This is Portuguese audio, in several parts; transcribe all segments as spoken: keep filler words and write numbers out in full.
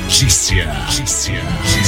Notícia. Notícia.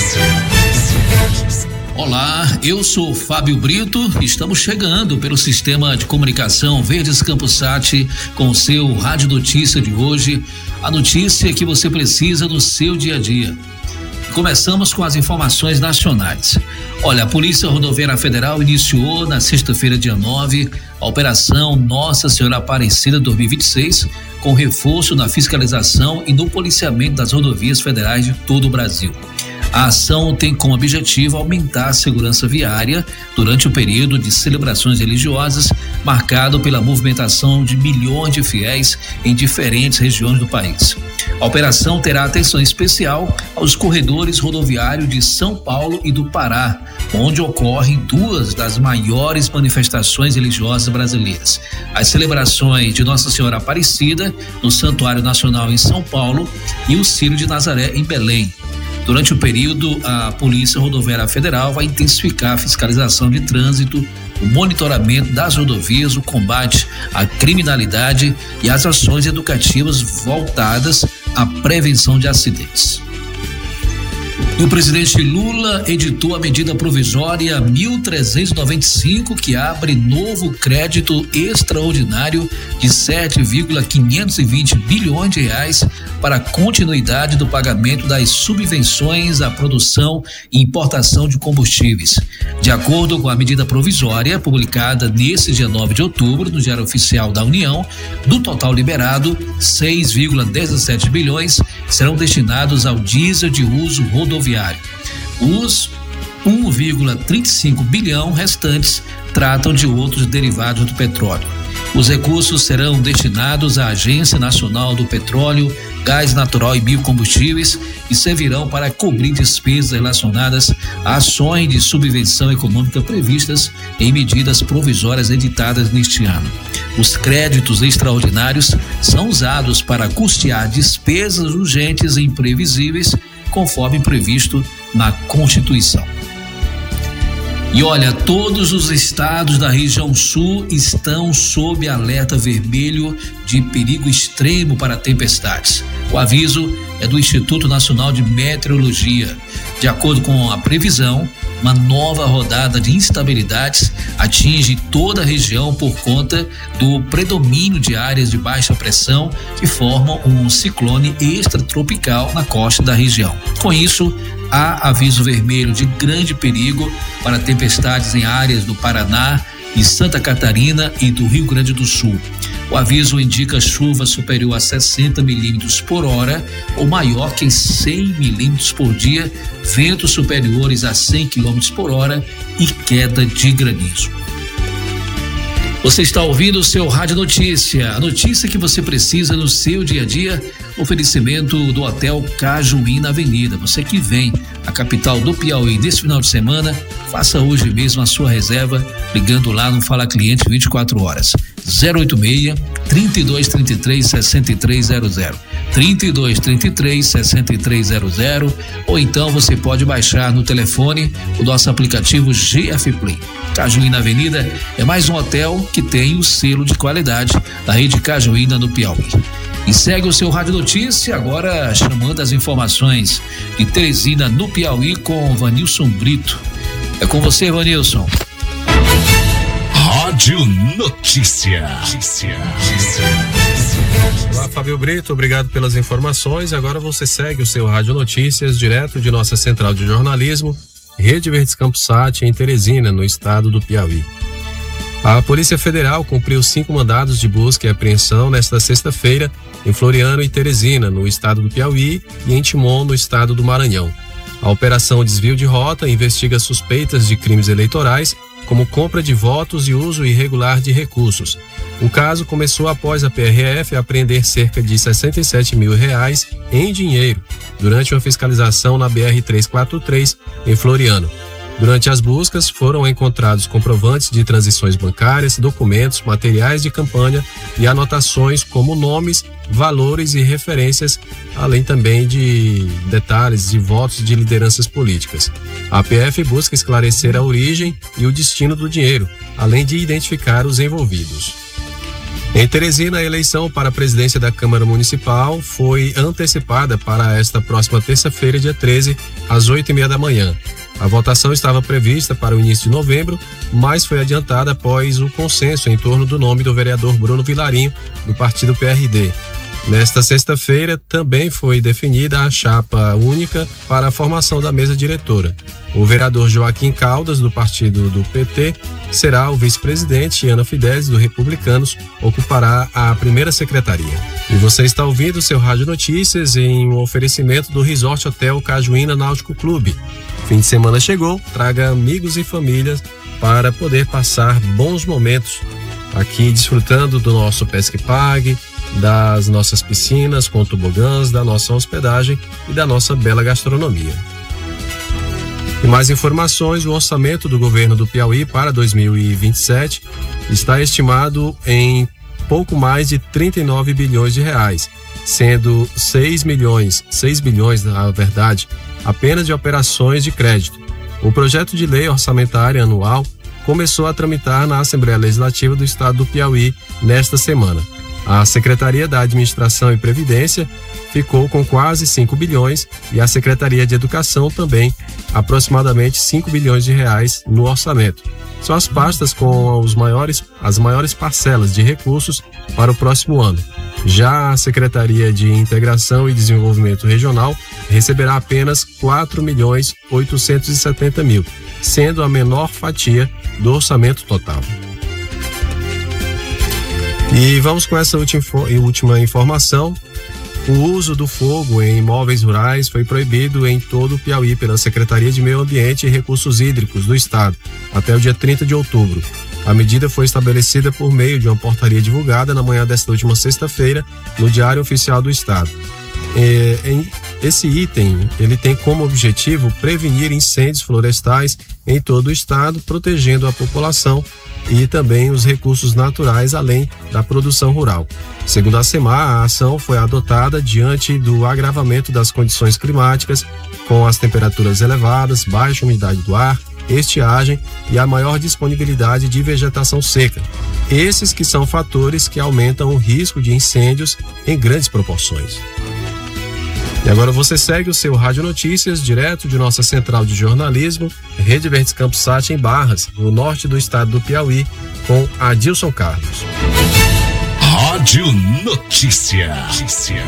Olá, eu sou Fábio Brito, estamos chegando pelo sistema de comunicação Verdes Campusat com o seu Rádio Notícia de hoje, a notícia que você precisa no seu dia a dia. Começamos com as informações nacionais. Olha, a Polícia Rodoviária Federal iniciou na sexta-feira, dia nove, a Operação Nossa Senhora Aparecida dois mil e vinte e seis, com reforço na fiscalização e no policiamento das rodovias federais de todo o Brasil. A ação tem como objetivo aumentar a segurança viária durante o período de celebrações religiosas, marcado pela movimentação de milhões de fiéis em diferentes regiões do país. A operação terá atenção especial aos corredores rodoviários de São Paulo e do Pará, onde ocorrem duas das maiores manifestações religiosas brasileiras: as celebrações de Nossa Senhora Aparecida, no Santuário Nacional em São Paulo, e o Círio de Nazaré, em Belém. Durante o período, a Polícia Rodoviária Federal vai intensificar a fiscalização de trânsito, o monitoramento das rodovias, o combate à criminalidade e as ações educativas voltadas à prevenção de acidentes. E o presidente Lula editou a medida provisória mil trezentos e noventa e cinco, que abre novo crédito extraordinário de sete vírgula quinhentos e vinte bilhões de reais para a continuidade do pagamento das subvenções à produção e importação de combustíveis. De acordo com a medida provisória, publicada nesse dia nove de outubro, no Diário Oficial da União, do total liberado, seis vírgula dezessete bilhões serão destinados ao diesel de uso rodoviário. Os um vírgula trinta e cinco bilhão restantes tratam de outros derivados do petróleo. Os recursos serão destinados à Agência Nacional do Petróleo, Gás Natural e Biocombustíveis e servirão para cobrir despesas relacionadas a ações de subvenção econômica previstas em medidas provisórias editadas neste ano. Os créditos extraordinários são usados para custear despesas urgentes e imprevisíveis, conforme previsto na Constituição. E olha, todos os estados da região sul estão sob alerta vermelho de perigo extremo para tempestades. O aviso é do Instituto Nacional de Meteorologia. De acordo com a previsão, uma nova rodada de instabilidades atinge toda a região por conta do predomínio de áreas de baixa pressão que formam um ciclone extratropical na costa da região. Com isso, há aviso vermelho de grande perigo para tempestades em áreas do Paraná, de Santa Catarina e do Rio Grande do Sul. O aviso indica chuva superior a sessenta milímetros por hora ou maior que cem milímetros por dia, ventos superiores a cem quilômetros por hora e queda de granizo. Você está ouvindo o seu Rádio Notícia, a notícia que você precisa no seu dia a dia. Oferecimento do Hotel Cajuí na Avenida. Você que vem à capital do Piauí nesse final de semana, faça hoje mesmo a sua reserva ligando lá no Fala Cliente vinte e quatro horas. zero oito seis, trinta e dois, trinta e três, sessenta e três zero zero. trinta e dois, trinta e três, sessenta e três zero zero, ou então você pode baixar no telefone o nosso aplicativo G F Play. Cajuína Avenida é mais um hotel que tem o selo de qualidade da rede Cajuína no Piauí. E segue o seu Rádio Notícia, agora chamando as informações de Teresina no Piauí com Vanilson Brito. É com você, Vanilson. Rádio Notícia. Olá, Fábio Brito, obrigado pelas informações. Agora você segue o seu Rádio Notícias direto de nossa central de jornalismo, Rede Verdes Campusat, em Teresina, no estado do Piauí. A Polícia Federal cumpriu cinco mandados de busca e apreensão nesta sexta-feira em Floriano e Teresina, no estado do Piauí, e em Timon, no estado do Maranhão. A Operação Desvio de Rota investiga suspeitas de crimes eleitorais, como compra de votos e uso irregular de recursos. O caso começou após a P R F apreender cerca de sessenta e sete mil reais em dinheiro durante uma fiscalização na B R trezentos e quarenta e três em Floriano. Durante as buscas, foram encontrados comprovantes de transições bancárias, documentos, materiais de campanha e anotações como nomes, valores e referências, além também de detalhes de votos de lideranças políticas. A P F busca esclarecer a origem e o destino do dinheiro, além de identificar os envolvidos. Em Teresina, a eleição para a presidência da Câmara Municipal foi antecipada para esta próxima terça-feira, dia treze, às oito e meia da manhã. A votação estava prevista para o início de novembro, mas foi adiantada após o consenso em torno do nome do vereador Bruno Vilarinho, do partido P R D. Nesta sexta-feira, também foi definida a chapa única para a formação da mesa diretora. O vereador Joaquim Caldas, do partido do P T, será o vice-presidente e Ana Fidesz, do Republicanos, ocupará a primeira secretaria. E você está ouvindo o seu Rádio Notícias em um oferecimento do Resort Hotel Cajuína Náutico Clube. Fim de semana chegou, traga amigos e famílias para poder passar bons momentos aqui desfrutando do nosso Pesque Pague, das nossas piscinas com tobogãs, da nossa hospedagem e da nossa bela gastronomia. E mais informações: o orçamento do governo do Piauí para dois mil e vinte e sete está estimado em pouco mais de trinta e nove bilhões de reais, sendo seis milhões, seis bilhões, na verdade, apenas de operações de crédito. O projeto de lei orçamentária anual começou a tramitar na Assembleia Legislativa do Estado do Piauí nesta semana. A Secretaria da Administração e Previdência ficou com quase cinco bilhões e a Secretaria de Educação também, aproximadamente cinco bilhões de reais no orçamento. São as pastas com os maiores, as maiores parcelas de recursos para o próximo ano. Já a Secretaria de Integração e Desenvolvimento Regional receberá apenas quatro milhões oitocentos e setenta mil, sendo a menor fatia do orçamento total. E vamos com essa última informação. O uso do fogo em imóveis rurais foi proibido em todo o Piauí pela Secretaria de Meio Ambiente e Recursos Hídricos do Estado até o dia trinta de outubro. A medida foi estabelecida por meio de uma portaria divulgada na manhã desta última sexta-feira no Diário Oficial do Estado. É, em, esse item ele tem como objetivo prevenir incêndios florestais em todo o estado, protegendo a população e também os recursos naturais, além da produção rural. Segundo a SEMAR, a ação foi adotada diante do agravamento das condições climáticas, com as temperaturas elevadas, baixa umidade do ar, estiagem e a maior disponibilidade de vegetação seca. Esses que são fatores que aumentam o risco de incêndios em grandes proporções. E agora você segue o seu Rádio Notícias, direto de nossa central de jornalismo, Rede Verdes Campos Sat, em Barras, no norte do estado do Piauí, com Adilson Carlos. Rádio Notícia. Notícia.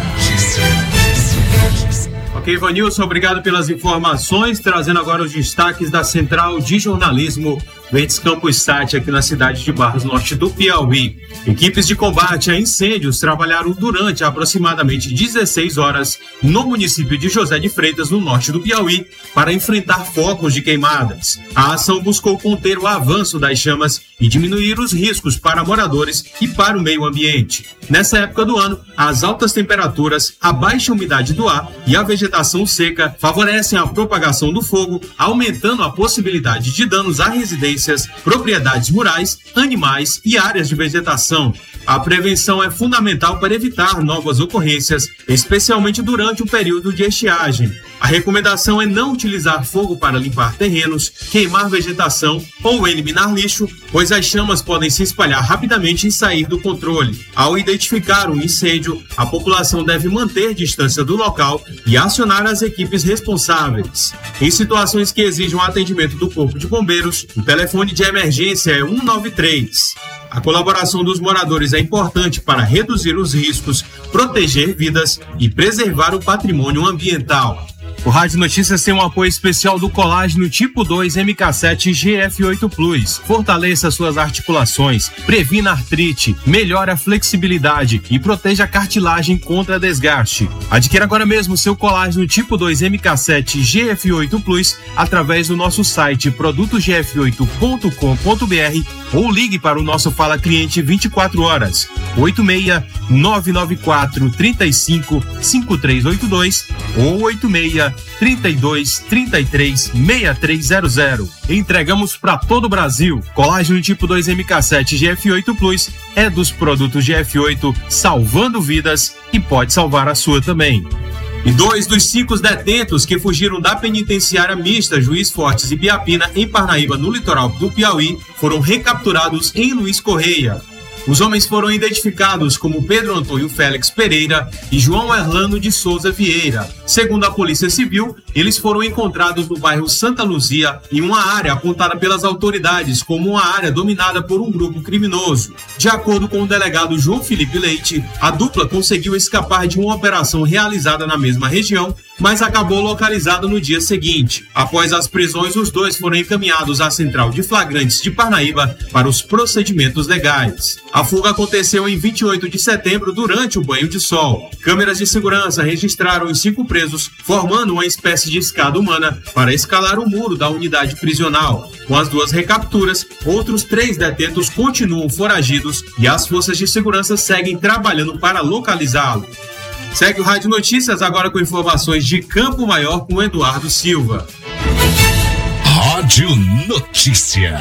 Ok, Vanilson, obrigado pelas informações, trazendo agora os destaques da Central de Jornalismo Verdes Campos Sat, aqui na cidade de Barras, norte do Piauí. Equipes de combate a incêndios trabalharam durante aproximadamente dezesseis horas no município de José de Freitas, no norte do Piauí, para enfrentar focos de queimadas. A ação buscou conter o avanço das chamas e diminuir os riscos para moradores e para o meio ambiente. Nessa época do ano, as altas temperaturas, a baixa umidade do ar e a vegetação seca favorecem a propagação do fogo, aumentando a possibilidade de danos a residências, propriedades rurais, animais e áreas de vegetação. A prevenção é fundamental para evitar novas ocorrências, especialmente durante o período de estiagem. A recomendação é não utilizar fogo para limpar terrenos, queimar vegetação ou eliminar lixo, pois as chamas podem se espalhar rapidamente e sair do controle. Ao identificar um incêndio, a população deve manter distância do local e acionar as equipes responsáveis. Em situações que exijam o atendimento do Corpo de Bombeiros, o telefone de emergência é um nove três. A colaboração dos moradores é importante para reduzir os riscos, proteger vidas e preservar o patrimônio ambiental. O Rádio Notícias tem um apoio especial do colágeno tipo dois M K sete G F oito Plus. Fortaleça suas articulações, previna artrite, melhore a flexibilidade e proteja a cartilagem contra desgaste. Adquira agora mesmo seu colágeno tipo dois M K sete G F oito Plus através do nosso site produto g f oito ponto com ponto b r ou ligue para o nosso Fala Cliente vinte e quatro horas, oito seis nove nove quatro três cinco cinco três oito dois ou oito seis trinta e dois, trinta e três, sessenta e três zero zero. Entregamos para todo o Brasil. Colágeno tipo dois M K sete G F oito Plus é dos produtos G F oito, salvando vidas e pode salvar a sua também. E dois dos cinco detentos que fugiram da penitenciária mista Juiz Fortes e Biapina, em Parnaíba, no litoral do Piauí, foram recapturados em Luiz Correia. Os homens foram identificados como Pedro Antônio Félix Pereira e João Erlano de Souza Vieira. Segundo a Polícia Civil, eles foram encontrados no bairro Santa Luzia, em uma área apontada pelas autoridades como uma área dominada por um grupo criminoso. De acordo com o delegado João Felipe Leite, a dupla conseguiu escapar de uma operação realizada na mesma região, mas acabou localizada no dia seguinte. Após as prisões, os dois foram encaminhados à Central de Flagrantes de Parnaíba para os procedimentos legais. A fuga aconteceu em vinte e oito de setembro, durante o banho de sol. Câmeras de segurança registraram os cinco presos, formando uma espécie de escada humana para escalar o muro da unidade prisional. Com as duas recapturas, outros três detentos continuam foragidos e as forças de segurança seguem trabalhando para localizá-lo. Segue o Rádio Notícias agora com informações de Campo Maior com Eduardo Silva. Rádio Notícia.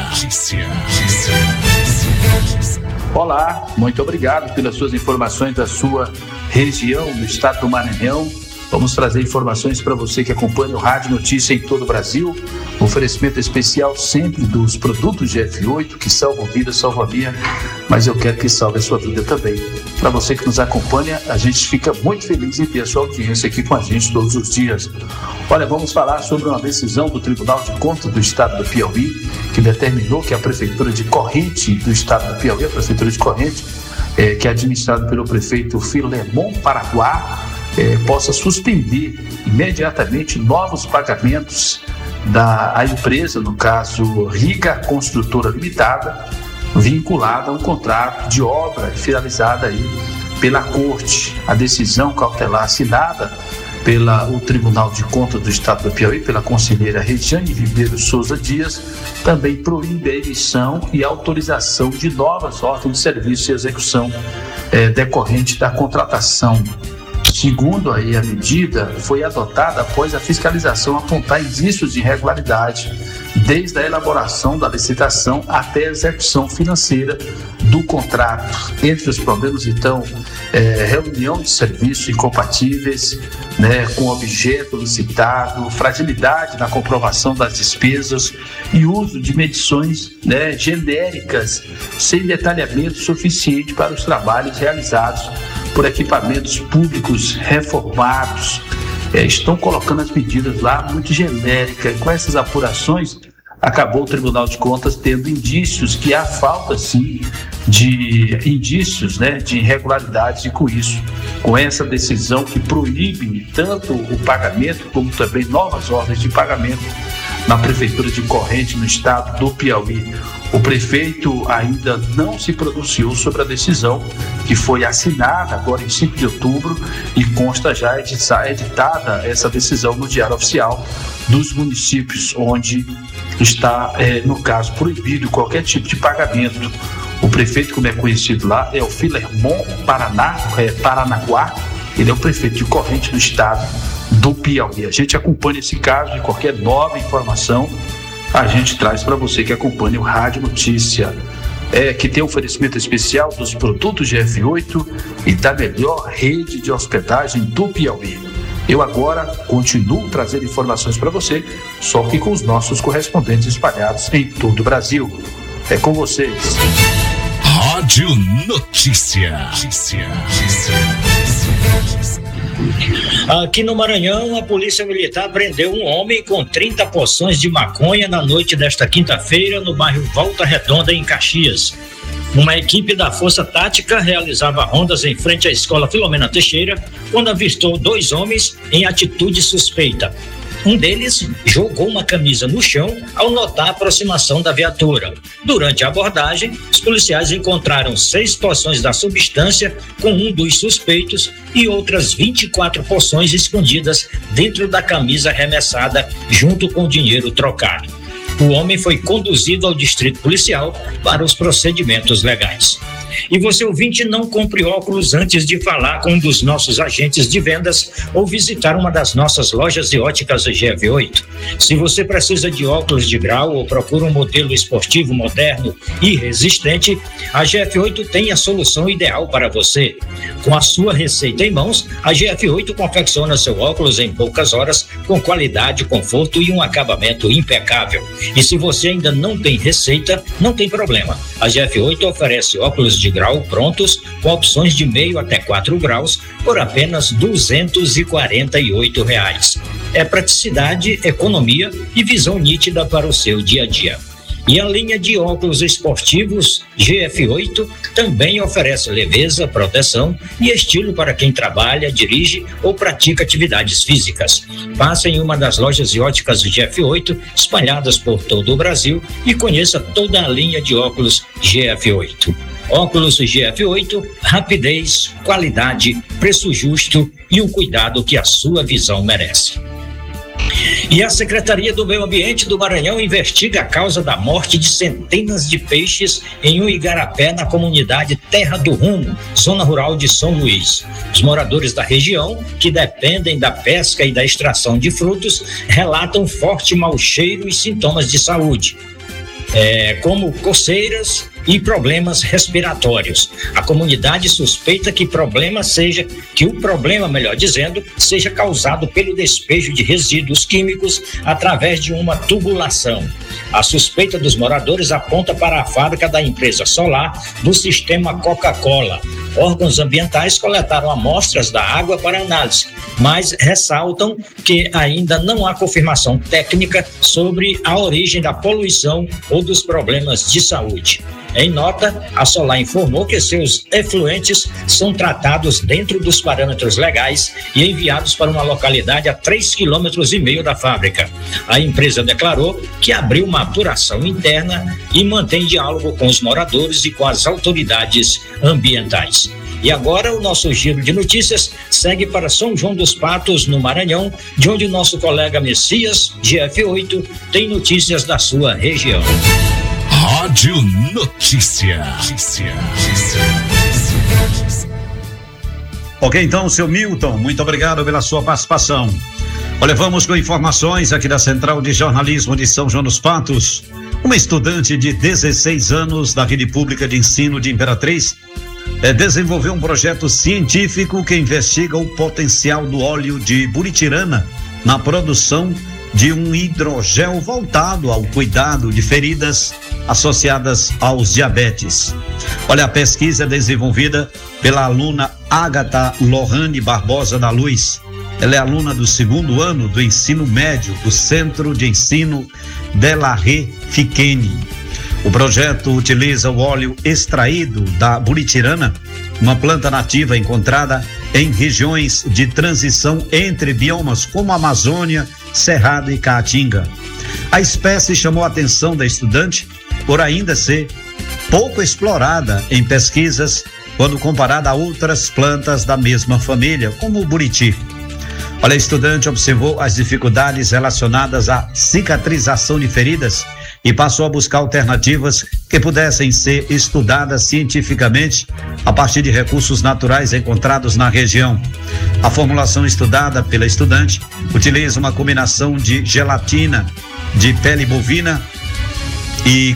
Olá, muito obrigado pelas suas informações da sua região, do estado do Maranhão. Vamos trazer informações para você que acompanha o Rádio Notícia em todo o Brasil. Oferecimento especial sempre dos produtos G F oito, que salvam vidas, salvam a minha, mas eu quero que salve a sua vida também. Para você que nos acompanha, a gente fica muito feliz em ter a sua audiência aqui com a gente todos os dias. Olha, vamos falar sobre uma decisão do Tribunal de Contas do Estado do Piauí, que determinou que a Prefeitura de Corrente do Estado do Piauí, a Prefeitura de Corrente, é, que é administrada pelo prefeito Filemon Paraguá, É, possa suspender imediatamente novos pagamentos da a empresa, no caso Riga Construtora Limitada, vinculada a um contrato de obra finalizada aí pela Corte. A decisão cautelar assinada pelo Tribunal de Contas do Estado do Piauí, pela conselheira Regiane Ribeiro Souza Dias, também proíbe a emissão e autorização de novas ordens de serviço e execução é, decorrente da contratação. Segundo aí a medida, foi adotada após a fiscalização apontar indícios de irregularidade, desde a elaboração da licitação até a execução financeira do contrato. Entre os problemas, então, é, reunião de serviços incompatíveis, né, com o objeto licitado, fragilidade na comprovação das despesas e uso de medições, né, genéricas, sem detalhamento suficiente para os trabalhos realizados por equipamentos públicos reformados. É, estão colocando as medidas lá muito genéricas. Com essas apurações, acabou o Tribunal de Contas tendo indícios que há falta, sim, de indícios, né, de irregularidades, e com isso, com essa decisão que proíbe tanto o pagamento como também novas ordens de pagamento na Prefeitura de Corrente, no estado do Piauí. O prefeito ainda não se pronunciou sobre a decisão, que foi assinada agora em cinco de outubro e consta já editada essa decisão no Diário Oficial dos municípios, onde está, é, no caso, proibido qualquer tipo de pagamento. O prefeito, como é conhecido lá, é o Filemon Paraná, é, Paranaguá. Ele é o prefeito de Corrente do estado do Piauí. A gente acompanha esse caso e qualquer nova informação a gente traz para você que acompanha o Rádio Notícia, é, que tem oferecimento especial dos produtos G F oito e da melhor rede de hospedagem do Piauí. Eu agora continuo trazendo informações para você, só que com os nossos correspondentes espalhados em todo o Brasil. É com vocês. Rádio Notícia. Notícia. Aqui no Maranhão, a Polícia Militar prendeu um homem com trinta porções de maconha na noite desta quinta-feira no bairro Volta Redonda, em Caxias. Uma equipe da Força Tática realizava rondas em frente à Escola Filomena Teixeira quando avistou dois homens em atitude suspeita. Um deles jogou uma camisa no chão ao notar a aproximação da viatura. Durante a abordagem, os policiais encontraram seis porções da substância com um dos suspeitos e outras vinte e quatro porções escondidas dentro da camisa arremessada, junto com o dinheiro trocado. O homem foi conduzido ao distrito policial para os procedimentos legais. E você, ouvinte, não compre óculos antes de falar com um dos nossos agentes de vendas ou visitar uma das nossas lojas de óticas G F oito. Se você precisa de óculos de grau ou procura um modelo esportivo moderno e resistente, a G F oito tem a solução ideal para você. Com a sua receita em mãos, a G F oito confecciona seu óculos em poucas horas, com qualidade, conforto e um acabamento impecável. E se você ainda não tem receita, não tem problema. A G F oito oferece óculos de grau prontos, com opções de meio até quatro graus, por apenas duzentos e quarenta e oito reais. É praticidade, economia e visão nítida para o seu dia a dia. E a linha de óculos esportivos G F oito também oferece leveza, proteção e estilo para quem trabalha, dirige ou pratica atividades físicas. Passe em uma das lojas de óticas G F oito espalhadas por todo o Brasil e conheça toda a linha de óculos G F oito. Óculos G F oito, rapidez, qualidade, preço justo e o cuidado que a sua visão merece. E a Secretaria do Meio Ambiente do Maranhão investiga a causa da morte de centenas de peixes em um igarapé na comunidade Terra do Rumo, zona rural de São Luís. Os moradores da região, que dependem da pesca e da extração de frutos, relatam forte mau cheiro e sintomas de saúde, é, como coceiras e problemas respiratórios. A comunidade suspeita que problema seja, que o problema, melhor dizendo, seja causado pelo despejo de resíduos químicos através de uma tubulação. A suspeita dos moradores aponta para a fábrica da empresa solar do sistema Coca-Cola. Órgãos ambientais coletaram amostras da água para análise, mas ressaltam que ainda não há confirmação técnica sobre a origem da poluição ou dos problemas de saúde. Em nota, a Solar informou que seus efluentes são tratados dentro dos parâmetros legais e enviados para uma localidade a três quilômetros e meio da fábrica. A empresa declarou que abriu uma apuração interna e mantém diálogo com os moradores e com as autoridades ambientais. E agora o nosso giro de notícias segue para São João dos Patos, no Maranhão, de onde o nosso colega Messias, G F oito, tem notícias da sua região. Rádio Notícia. Notícia. Notícia. Ok, então, seu Milton, muito obrigado pela sua participação. Olha, vamos com informações aqui da Central de Jornalismo de São João dos Patos. Uma estudante de dezesseis anos da Rede Pública de Ensino de Imperatriz é, desenvolveu um projeto científico que investiga o potencial do óleo de buritirana na produção de um hidrogel voltado ao cuidado de feridas associadas aos diabetes. Olha, a pesquisa é desenvolvida pela aluna Ágata Lohane Barbosa da Luz. Ela é aluna do segundo ano do ensino médio do Centro de Ensino Delarré Fiquene. O projeto utiliza o óleo extraído da buritirana, uma planta nativa encontrada em regiões de transição entre biomas como a Amazônia, Cerrado e Caatinga. A espécie chamou a atenção da estudante por ainda ser pouco explorada em pesquisas quando comparada a outras plantas da mesma família, como o buriti. Olha, a estudante observou as dificuldades relacionadas à cicatrização de feridas e passou a buscar alternativas que pudessem ser estudadas cientificamente a partir de recursos naturais encontrados na região. A formulação estudada pela estudante utiliza uma combinação de gelatina de pele bovina e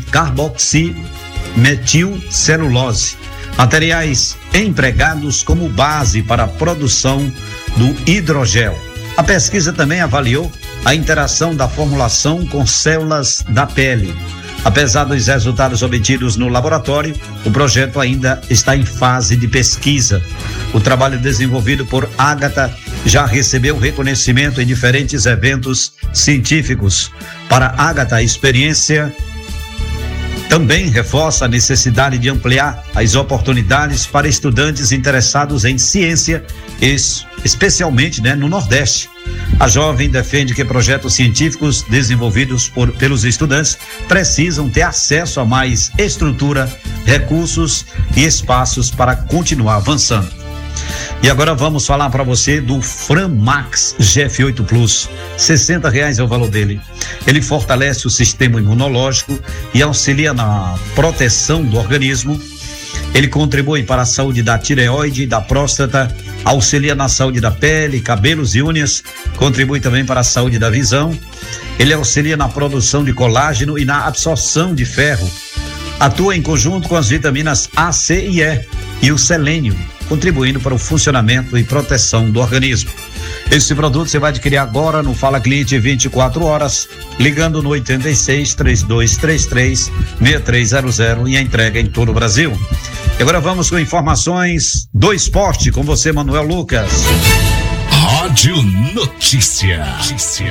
carboximetilcelulose, materiais empregados como base para a produção do hidrogel. A pesquisa também avaliou a interação da formulação com células da pele. Apesar dos resultados obtidos no laboratório, o projeto ainda está em fase de pesquisa. O trabalho desenvolvido por Ágata já recebeu reconhecimento em diferentes eventos científicos. Para Ágata, a experiência também reforça a necessidade de ampliar as oportunidades para estudantes interessados em ciência, especialmente, né, no Nordeste. A jovem defende que projetos científicos desenvolvidos por, pelos estudantes precisam ter acesso a mais estrutura, recursos e espaços para continuar avançando. E agora vamos falar para você do Framax G F oito Plus. sessenta reais é o valor dele. Ele fortalece o sistema imunológico e auxilia na proteção do organismo. Ele contribui para a saúde da tireoide e da próstata, auxilia na saúde da pele, cabelos e unhas, contribui também para a saúde da visão. Ele auxilia na produção de colágeno e na absorção de ferro. Atua em conjunto com as vitaminas A, C e E e o selênio, contribuindo para o funcionamento e proteção do organismo. Esse produto você vai adquirir agora no Fala Cliente vinte e quatro horas, ligando no oitenta e seis, trinta e dois trinta e três, sessenta e três zero zero e a entrega em todo o Brasil. E agora vamos com informações do esporte com você, Manuel Lucas. Rádio Notícia. Notícia.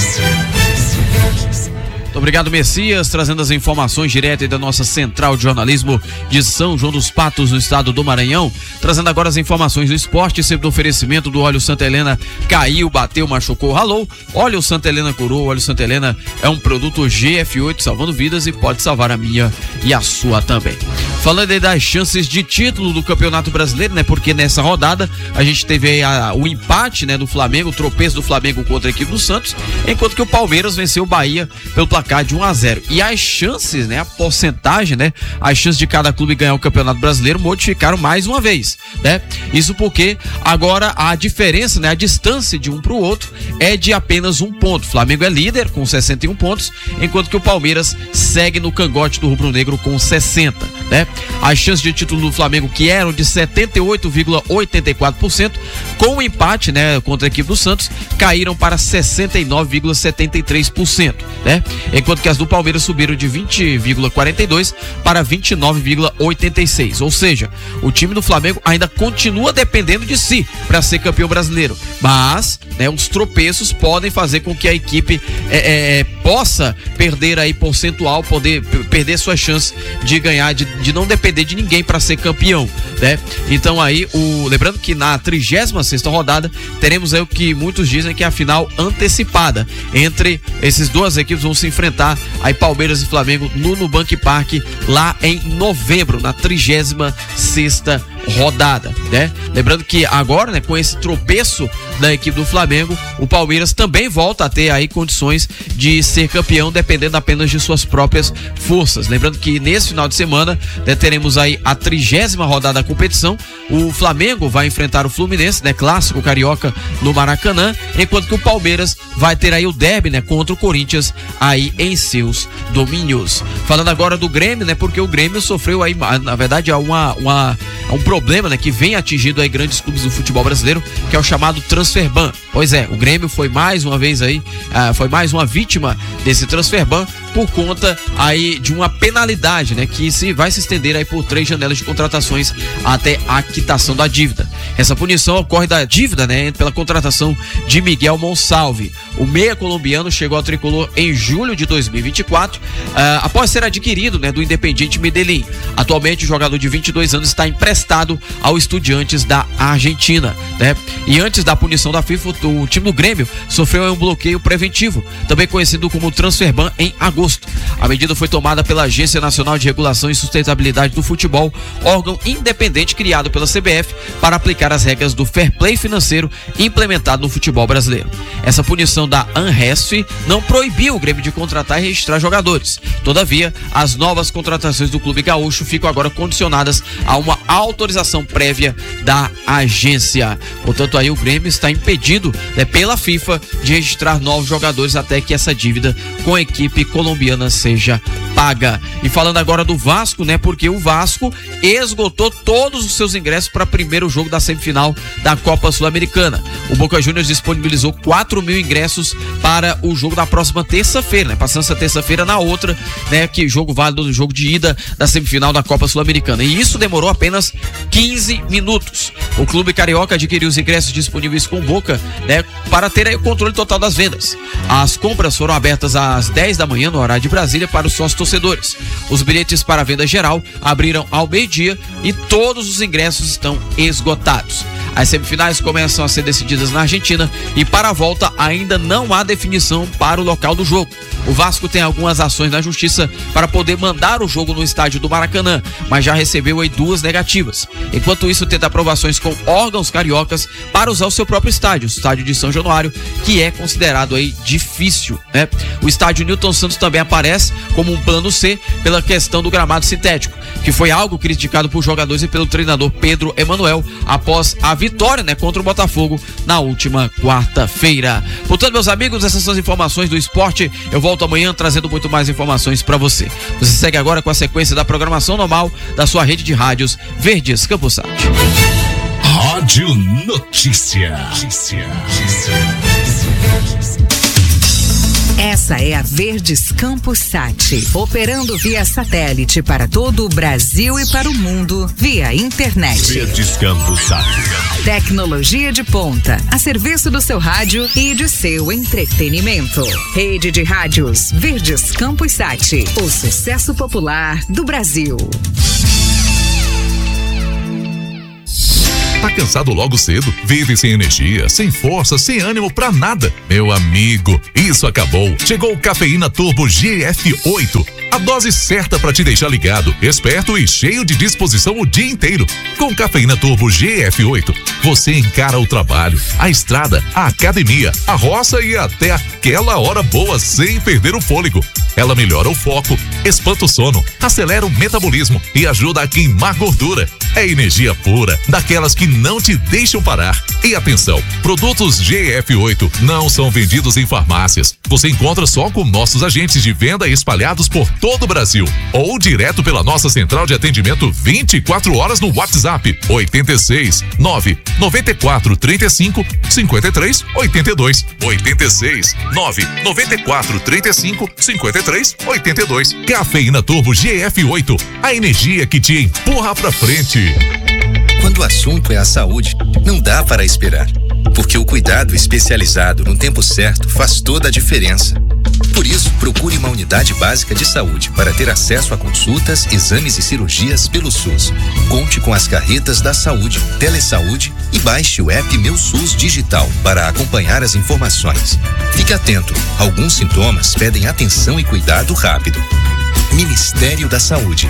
Muito obrigado, Messias, trazendo as informações direto da nossa central de jornalismo de São João dos Patos, no estado do Maranhão, trazendo agora as informações do esporte, sempre do oferecimento do óleo Santa Helena. Caiu, bateu, machucou, ralou, óleo Santa Helena curou. Óleo Santa Helena é um produto G F oito, salvando vidas, e pode salvar a minha e a sua também. Falando aí das chances de título do Campeonato Brasileiro, né? Porque nessa rodada a gente teve aí a, o empate, né, do Flamengo, o tropeço do Flamengo contra a equipe do Santos, enquanto que o Palmeiras venceu o Bahia pelo placar de um a zero. E as chances, né, a porcentagem, né, as chances de cada clube ganhar o Campeonato Brasileiro modificaram mais uma vez, né? Isso porque agora a diferença, né, a distância de um para o outro é de apenas um ponto. O Flamengo é líder com sessenta e um pontos, enquanto que o Palmeiras segue no cangote do rubro-negro com sessenta, né? As chances de título do Flamengo, que eram de setenta e oito vírgula oitenta e quatro por cento, com o empate, né, contra a equipe do Santos, caíram para sessenta e nove vírgula setenta e três por cento, né? Enquanto que as do Palmeiras subiram de vinte vírgula quarenta e dois para vinte e nove vírgula oitenta e seis. Ou seja, o time do Flamengo ainda continua dependendo de si para ser campeão brasileiro. Mas, né, os tropeços podem fazer com que a equipe é, é, possa perder aí percentual, poder perder sua chance de ganhar, de, de não depender de ninguém para ser campeão, né? Então aí, o, lembrando que na trigésima sexta rodada teremos aí o que muitos dizem que é a final antecipada entre esses duas equipes. Vão se enfrentar aí Palmeiras e Flamengo no Nubank Park lá em novembro, na trigésima sexta rodada, né? Lembrando que agora, né, com esse tropeço da equipe do Flamengo, o Palmeiras também volta a ter aí condições de ser campeão, dependendo apenas de suas próprias forças. Lembrando que nesse final de semana, né, teremos aí a trigésima rodada da competição. O Flamengo vai enfrentar o Fluminense, né, clássico carioca no Maracanã, enquanto que o Palmeiras vai ter aí o derby, né, contra o Corinthians aí em seus domínios. Falando agora do Grêmio, né, porque o Grêmio sofreu aí, na verdade, uma, uma, um problema, né, que vem atingindo aí grandes clubes do futebol brasileiro, que é o chamado transfer ban. Pois é, o Grêmio foi mais uma vez aí, uh, foi mais uma vítima desse transfer ban por conta aí de uma penalidade, né, que se vai se estender aí por três janelas de contratações até a quitação da dívida. Essa punição ocorre da dívida, né, pela contratação de Miguel Monsalve. O meia colombiano chegou ao tricolor em julho de dois mil e vinte e quatro, uh, após ser adquirido, né, do Independiente Medellín. Atualmente o jogador de vinte e dois anos está emprestado ao Estudiantes da Argentina, né? E antes da punição da FIFA, o time do Grêmio sofreu um bloqueio preventivo, também conhecido como transfer ban, em agosto. A medida foi tomada pela Agência Nacional de Regulação e Sustentabilidade do Futebol, órgão independente criado pela C B F para aplicar as regras do fair play financeiro implementado no futebol brasileiro. Essa punição da ANRESF não proibiu o Grêmio de contratar e registrar jogadores. Todavia, as novas contratações do clube gaúcho ficam agora condicionadas a uma autorização prévia da agência. Portanto, aí o Grêmio está impedido, né, pela FIFA de registrar novos jogadores até que essa dívida com a equipe colombiana seja paga. E falando agora do Vasco, né, porque o Vasco esgotou todos os seus ingressos para o primeiro jogo da semifinal da Copa Sul-Americana. O Boca Juniors disponibilizou quatro mil ingressos para o jogo da próxima terça-feira, né, passando essa terça-feira na outra, né, que jogo válido do jogo de ida da semifinal da Copa Sul-Americana. E isso demorou apenas quinze minutos. O clube carioca adquiriu os ingressos disponíveis com o Boca, né, para ter aí o controle total das vendas. As compras foram abertas às dez da manhã no horário de Brasília para os sócios torcedores. Os bilhetes para a venda geral abriram ao meio-dia e todos os ingressos estão esgotados. As semifinais começam a ser decididas na Argentina e para a volta ainda não há definição para o local do jogo. O Vasco tem algumas ações na justiça para poder mandar o jogo no estádio do Maracanã, mas já recebeu aí duas negativas. Enquanto isso, tenta aprovações com órgãos cariocas para usar o seu próprio estádio, o estádio de São Januário, que é considerado aí difícil, né? O estádio Newton Santos também aparece como um plano C pela questão do gramado sintético, que foi algo criticado por jogadores e pelo treinador Pedro Emanuel após a vitória, né, contra o Botafogo na última quarta-feira. Portanto, meus amigos, essas são as informações do esporte. Eu volto amanhã trazendo muito mais informações para você. Você segue agora com a sequência da programação normal da sua rede de rádios Verdes Campos Sat. Rádio Notícia. Notícia. Notícia. Essa é a Verdes Campus Sat, operando via satélite para todo o Brasil e para o mundo via internet. Verdes Campus Sat. Tecnologia de ponta, a serviço do seu rádio e de seu entretenimento. Rede de rádios Verdes Campus Sat, o sucesso popular do Brasil. Tá cansado logo cedo? Vive sem energia, sem força, sem ânimo pra nada? Meu amigo, isso acabou. Chegou o Cafeína Turbo G F oito. A dose certa para te deixar ligado, esperto e cheio de disposição o dia inteiro. Com Cafeína Turbo G F oito, você encara o trabalho, a estrada, a academia, a roça e até aquela hora boa sem perder o fôlego. Ela melhora o foco, espanta o sono, acelera o metabolismo e ajuda a queimar gordura. É energia pura, daquelas que não te deixam parar. E atenção, produtos G F oito não são vendidos em farmácias. Você encontra só com nossos agentes de venda espalhados por todo o Brasil ou direto pela nossa central de atendimento vinte e quatro horas no WhatsApp oito seis nove nove quatro três cinco cinco três oito dois oito seis nove nove quatro três cinco cinco três oito dois. Cafeína Turbo G F oito, a energia que te empurra pra frente. Quando o assunto é a saúde, não dá para esperar, porque o cuidado especializado no tempo certo faz toda a diferença. Por isso, procure uma unidade básica de saúde para ter acesso a consultas, exames e cirurgias pelo SUS. Conte com as carretas da saúde, Telesaúde e baixe o app Meu SUS Digital para acompanhar as informações. Fique atento, alguns sintomas pedem atenção e cuidado rápido. Ministério da Saúde.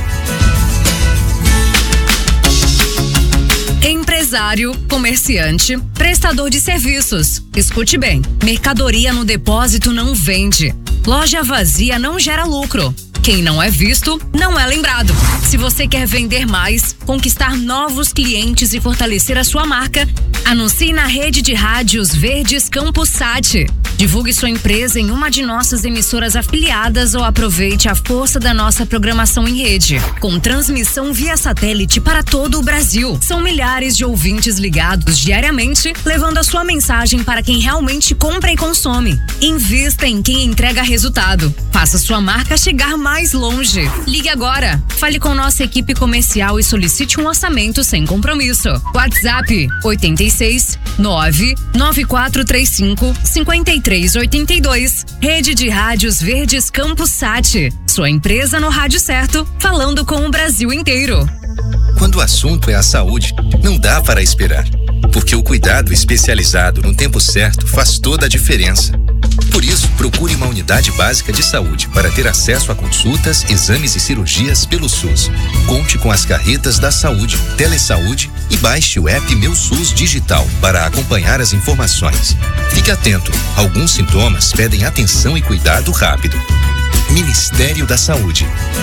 Empresário, comerciante, prestador de serviços. Escute bem, mercadoria no depósito não vende. Loja vazia não gera lucro. Quem não é visto, não é lembrado. Se você quer vender mais, conquistar novos clientes e fortalecer a sua marca, anuncie na rede de rádios Verdes Campus Sat. Divulgue sua empresa em uma de nossas emissoras afiliadas ou aproveite a força da nossa programação em rede, com transmissão via satélite para todo o Brasil. São milhares de ouvintes ligados diariamente, levando a sua mensagem para quem realmente compra e consome. Invista em quem entrega resultado. Faça sua marca chegar mais longe. Ligue agora. Fale com nossa equipe comercial e solicite um orçamento sem compromisso. WhatsApp oito seis nove nove quatro três cinco cinco três oito dois. Rede de Rádios Verdes Campus Sat. Sua empresa no rádio certo, falando com o Brasil inteiro. Quando o assunto é a saúde, não dá para esperar, porque o cuidado especializado no tempo certo faz toda a diferença. Por isso, procure uma unidade básica de saúde para ter acesso a consultas, exames e cirurgias pelo SUS. Conte com as carretas da saúde, Telesaúde e baixe o app Meu SUS Digital para acompanhar as informações. Fique atento, alguns sintomas pedem atenção e cuidado rápido. Ministério da Saúde.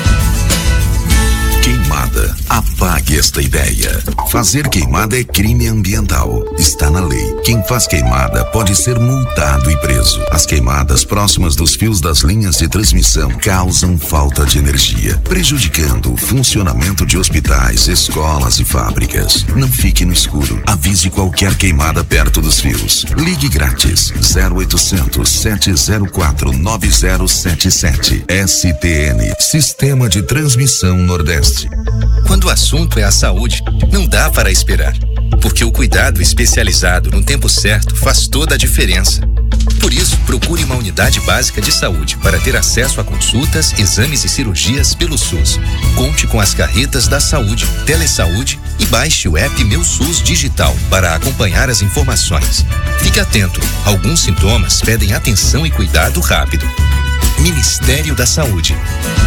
Queimada. Apague esta ideia. Fazer queimada é crime ambiental. Está na lei. Quem faz queimada pode ser multado e preso. As queimadas próximas dos fios das linhas de transmissão causam falta de energia, prejudicando o funcionamento de hospitais, escolas e fábricas. Não fique no escuro. Avise qualquer queimada perto dos fios. Ligue grátis zero oitocentos, sete zero quatro, nove zero sete sete. S T N, Sistema de Transmissão Nordeste. Quando o assunto é a saúde, não dá para esperar, porque o cuidado especializado no tempo certo faz toda a diferença. Por isso, procure uma unidade básica de saúde para ter acesso a consultas, exames e cirurgias pelo SUS. Conte com as carretas da saúde, Telesaúde e baixe o app Meu SUS Digital para acompanhar as informações. Fique atento, alguns sintomas pedem atenção e cuidado rápido. Ministério da Saúde.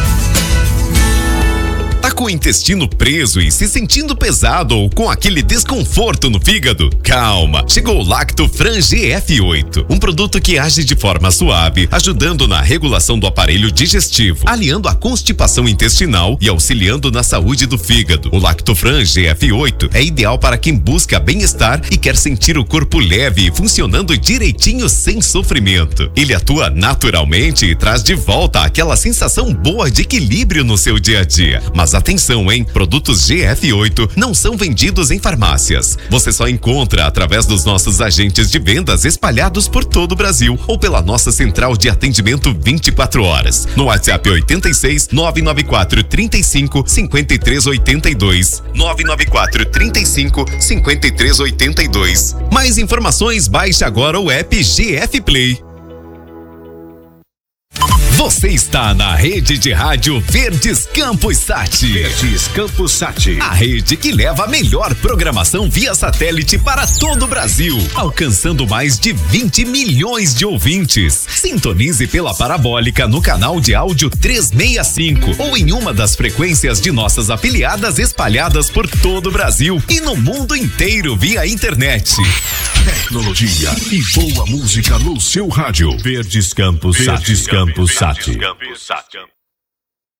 Tá com o intestino preso e se sentindo pesado ou com aquele desconforto no fígado? Calma, chegou o Lactofran G F oito, um produto que age de forma suave, ajudando na regulação do aparelho digestivo, aliando a constipação intestinal e auxiliando na saúde do fígado. O Lactofran G F oito é ideal para quem busca bem-estar e quer sentir o corpo leve e funcionando direitinho sem sofrimento. Ele atua naturalmente e traz de volta aquela sensação boa de equilíbrio no seu dia a dia. Mas atenção, Atenção, hein? Produtos G F oito não são vendidos em farmácias. Você só encontra através dos nossos agentes de vendas espalhados por todo o Brasil ou pela nossa central de atendimento vinte e quatro horas. No WhatsApp oitenta e seis, nove nove quatro, trinta e cinco, cinquenta e três oitenta e dois. nove nove quatro, trinta e cinco, cinquenta e três oitenta e dois. Mais informações, baixe agora o app G F Play. Você está na rede de rádio Verdes Campos Sat. Verdes Campos Sat. A rede que leva a melhor programação via satélite para todo o Brasil, alcançando mais de vinte milhões de ouvintes. Sintonize pela parabólica no canal de áudio trezentos e sessenta e cinco ou em uma das frequências de nossas afiliadas espalhadas por todo o Brasil e no mundo inteiro via internet. Tecnologia e boa música no seu rádio. Verdes Campos Sat. Verdes Campos Sat.